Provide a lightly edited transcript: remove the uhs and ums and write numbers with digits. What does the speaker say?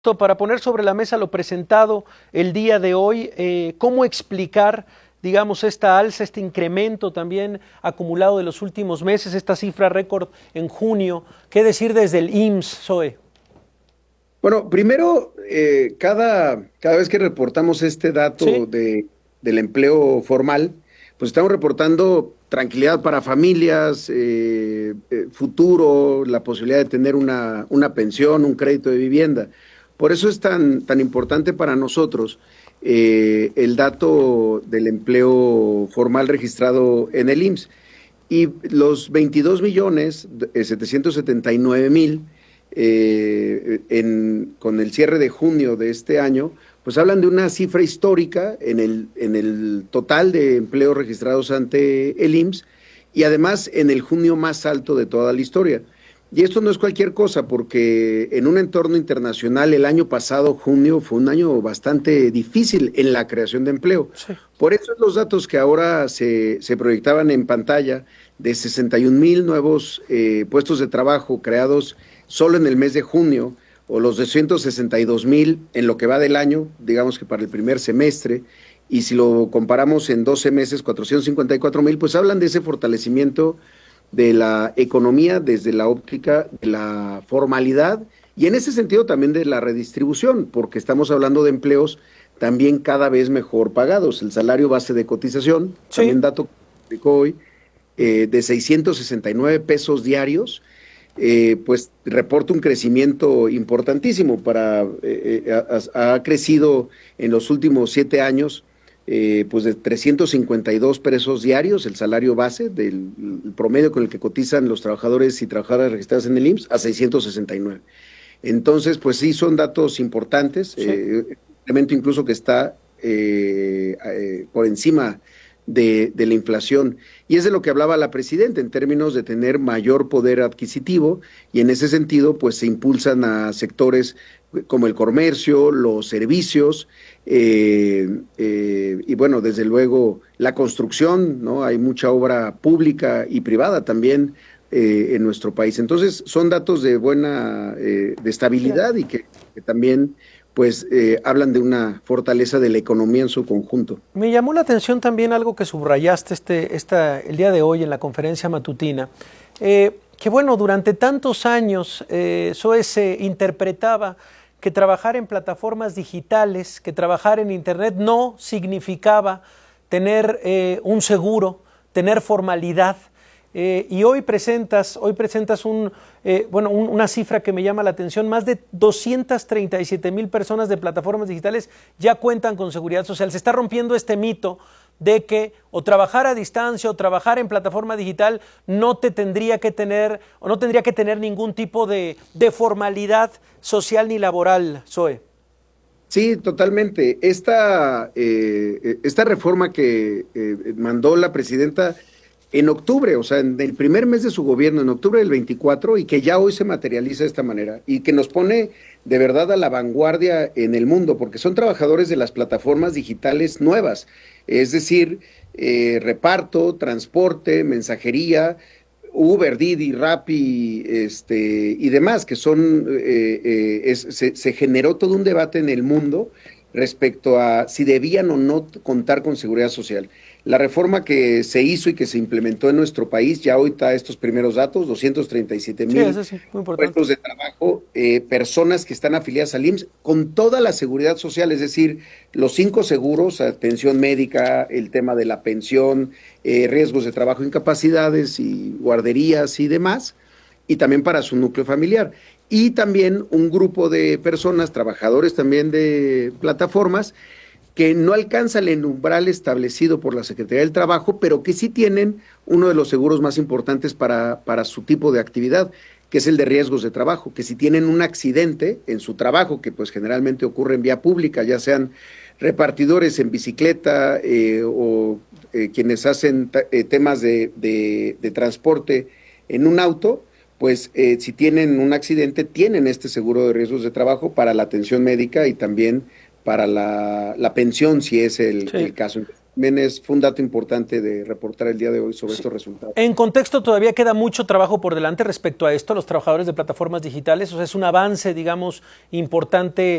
Para poner sobre la mesa lo presentado el día de hoy, ¿cómo explicar, digamos, esta alza, este incremento también acumulado de los últimos meses, esta cifra récord en junio? ¿Qué decir desde el IMSS, Zoe? Bueno, primero, cada vez que reportamos este dato Sí, del empleo formal, pues estamos reportando tranquilidad para familias, futuro, la posibilidad de tener una pensión, un crédito de vivienda. Por eso es tan importante para nosotros el dato del empleo formal registrado en el IMSS. Y los 22.779.000 con el cierre de junio de este año, pues hablan de una cifra histórica en el total de empleos registrados ante el IMSS y además en el junio más alto de toda la historia. Y esto no es cualquier cosa, porque en un entorno internacional el año pasado, junio, fue un año bastante difícil en la creación de empleo. sí. Por eso los datos que ahora se proyectaban en pantalla de 61.000 nuevos puestos de trabajo creados solo en el mes de junio, o los 262.000 en lo que va del año, digamos que para el primer semestre, y si lo comparamos en 12 meses, 454.000, pues hablan de ese fortalecimiento de la economía desde la óptica de la formalidad y en ese sentido también de la redistribución, porque estamos hablando de empleos también cada vez mejor pagados. El salario base de cotización, Sí, también dato que publicó hoy, de 669 pesos diarios, pues reporta un crecimiento importantísimo. Ha crecido en los últimos 7 años, pues de 352 pesos diarios, el salario base del el promedio con el que cotizan los trabajadores y trabajadoras registradas en el IMSS, a 669. Entonces, pues sí, son datos importantes, sí. incremento incluso que está por encima de la inflación. Y es de lo que hablaba la presidenta en términos de tener mayor poder adquisitivo y en ese sentido, pues se impulsan a sectores como el comercio, los servicios y bueno, desde luego la construcción, ¿no? Hay mucha obra pública y privada también en nuestro país. Entonces, son datos de buena, de estabilidad y que también, pues, hablan de una fortaleza de la economía en su conjunto. Me llamó la atención también algo que subrayaste el día de hoy en la conferencia matutina, que bueno, durante tantos años Zoe se interpretaba que trabajar en plataformas digitales, que trabajar en Internet no significaba tener un seguro, tener formalidad. Y hoy presentas una cifra que me llama la atención. Más de 237,000 personas de plataformas digitales ya cuentan con seguridad social. Se está rompiendo este mito de que o trabajar a distancia o trabajar en plataforma digital no te tendría que tener o no tendría que tener ningún tipo de formalidad social ni laboral, Zoe. Sí, totalmente. Esta reforma que mandó la presidenta en octubre, o sea, en el primer mes de su gobierno, en octubre del 24, y que ya hoy se materializa de esta manera, y que nos pone de verdad a la vanguardia en el mundo, porque son trabajadores de las plataformas digitales nuevas, es decir, reparto, transporte, mensajería, Uber, Didi, Rappi, y demás, que son, se generó todo un debate en el mundo respecto a si debían o no contar con seguridad social. La reforma que se hizo y que se implementó en nuestro país, ya hoy está estos primeros datos, doscientos treinta y siete Sí, mil eso es muy importante. puestos de trabajo, personas que están afiliadas al IMSS con toda la seguridad social, es decir, los 5 seguros, atención médica, el tema de la pensión, riesgos de trabajo, incapacidades y guarderías y demás, y también para su núcleo familiar. Y también un grupo de personas, trabajadores también de plataformas, que no alcanzan el umbral establecido por la Secretaría del Trabajo, pero que sí tienen uno de los seguros más importantes para su tipo de actividad, que es el de riesgos de trabajo, que si tienen un accidente en su trabajo, que pues generalmente ocurre en vía pública, ya sean repartidores en bicicleta o quienes hacen temas de transporte en un auto, pues si tienen un accidente, tienen este seguro de riesgos de trabajo para la atención médica y también para la pensión, si es el Sí. caso. Fue un dato importante de reportar el día de hoy sobre estos resultados. En contexto, todavía queda mucho trabajo por delante respecto a esto, los trabajadores de plataformas digitales, o sea, es un avance, digamos, importante